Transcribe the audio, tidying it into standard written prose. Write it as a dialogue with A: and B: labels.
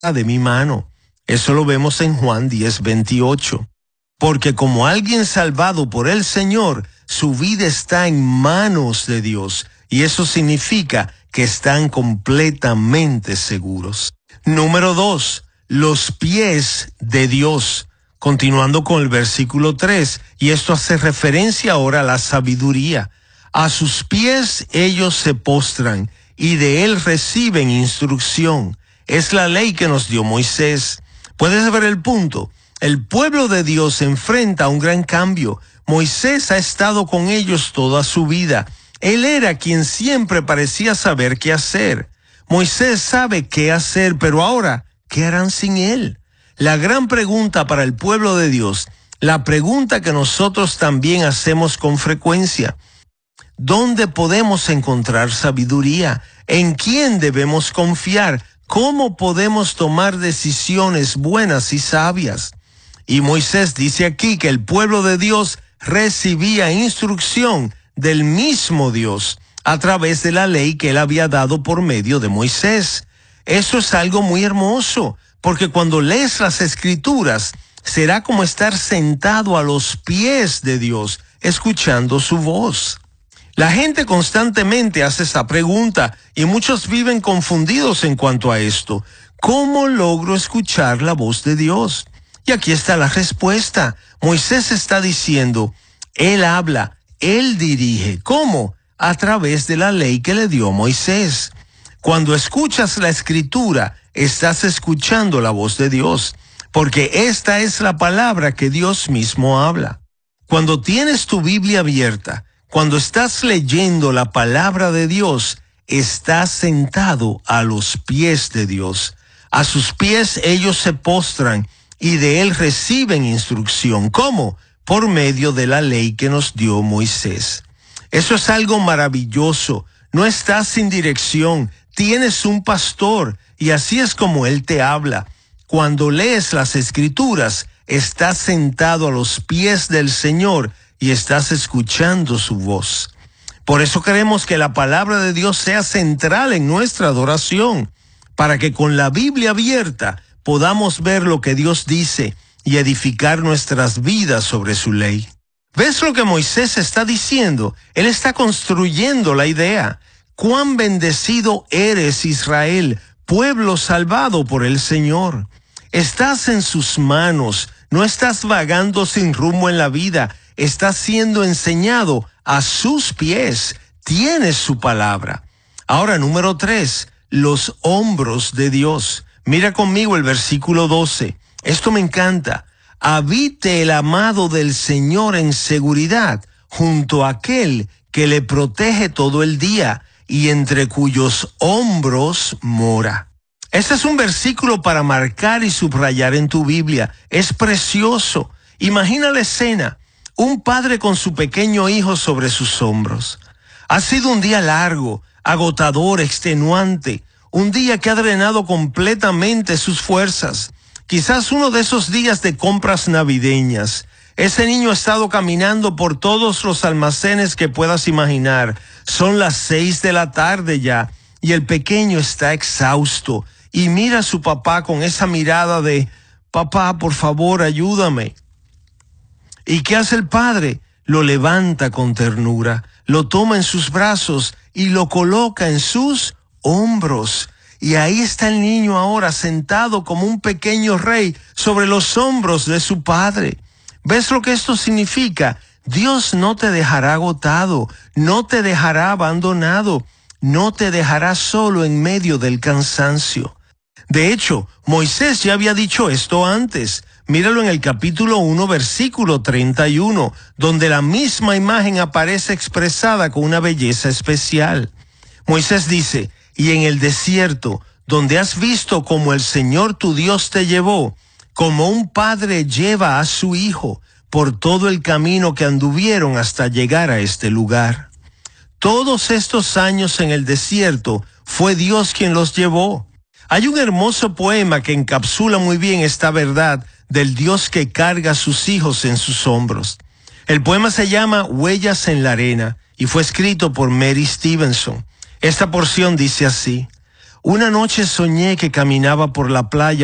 A: de mi mano. Eso lo vemos en Juan 10:28. Porque como alguien salvado por el Señor, su vida está en manos de Dios. Y eso significa que están completamente seguros. Número 2, los pies de Dios. Continuando con el versículo 3, y esto hace referencia ahora a la sabiduría. A sus pies ellos se postran, y de él reciben instrucción. Es la ley que nos dio Moisés. ¿Puedes ver el punto? El pueblo de Dios se enfrenta a un gran cambio. Moisés ha estado con ellos toda su vida. Él era quien siempre parecía saber qué hacer. Moisés sabe qué hacer, pero ahora, ¿qué harán sin él? La gran pregunta para el pueblo de Dios, la pregunta que nosotros también hacemos con frecuencia: ¿dónde podemos encontrar sabiduría? ¿En quién debemos confiar? ¿Cómo podemos tomar decisiones buenas y sabias? Y Moisés dice aquí que el pueblo de Dios recibía instrucción del mismo Dios a través de la ley que él había dado por medio de Moisés. Eso es algo muy hermoso, porque cuando lees las Escrituras, será como estar sentado a los pies de Dios, escuchando su voz. La gente constantemente hace esa pregunta y muchos viven confundidos en cuanto a esto. ¿Cómo logro escuchar la voz de Dios? Y aquí está la respuesta. Moisés está diciendo, Él habla, Él dirige. ¿Cómo? A través de la ley que le dio Moisés. Cuando escuchas la Escritura, estás escuchando la voz de Dios, porque esta es la palabra que Dios mismo habla. Cuando tienes tu Biblia abierta, cuando estás leyendo la palabra de Dios, estás sentado a los pies de Dios. A sus pies ellos se postran y de él reciben instrucción. ¿Cómo? Por medio de la ley que nos dio Moisés. Eso es algo maravilloso. No estás sin dirección. Tienes un pastor y así es como él te habla. Cuando lees las Escrituras, estás sentado a los pies del Señor y estás escuchando su voz. Por eso queremos que la palabra de Dios sea central en nuestra adoración, para que con la Biblia abierta podamos ver lo que Dios dice y edificar nuestras vidas sobre su ley. ¿Ves lo que Moisés está diciendo? Él está construyendo la idea. Cuán bendecido eres, Israel, pueblo salvado por el Señor. Estás en sus manos, no estás vagando sin rumbo en la vida, estás siendo enseñado a sus pies, tienes su palabra. Ahora, número 3, los hombros de Dios. Mira conmigo el versículo 12, esto me encanta. Habite el amado del Señor en seguridad, junto a aquel que le protege todo el día, y entre cuyos hombros mora. Este es un versículo para marcar y subrayar en tu Biblia. Es precioso. Imagina la escena. Un padre con su pequeño hijo sobre sus hombros. Ha sido un día largo, agotador, extenuante. Un día que ha drenado completamente sus fuerzas. Quizás uno de esos días de compras navideñas. Ese niño ha estado caminando por todos los almacenes que puedas imaginar. Son las 6 de la tarde ya y el pequeño está exhausto y mira a su papá con esa mirada de, papá, por favor, ayúdame. ¿Y qué hace el padre? Lo levanta con ternura, lo toma en sus brazos y lo coloca en sus hombros. Y ahí está el niño ahora sentado como un pequeño rey sobre los hombros de su padre. ¿Ves lo que esto significa? Dios no te dejará agotado, no te dejará abandonado, no te dejará solo en medio del cansancio. De hecho, Moisés ya había dicho esto antes. Míralo en el capítulo 1, versículo 31, donde la misma imagen aparece expresada con una belleza especial. Moisés dice, y en el desierto, donde has visto cómo el Señor tu Dios te llevó, como un padre lleva a su hijo por todo el camino que anduvieron hasta llegar a este lugar. Todos estos años en el desierto fue Dios quien los llevó. Hay un hermoso poema que encapsula muy bien esta verdad del Dios que carga a sus hijos en sus hombros. El poema se llama Huellas en la arena y fue escrito por Mary Stevenson. Esta porción dice así: Una noche soñé que caminaba por la playa